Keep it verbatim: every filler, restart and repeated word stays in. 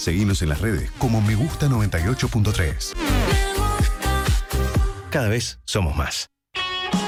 Seguinos en las redes como Me Gusta noventa y ocho punto tres. Cada vez somos más.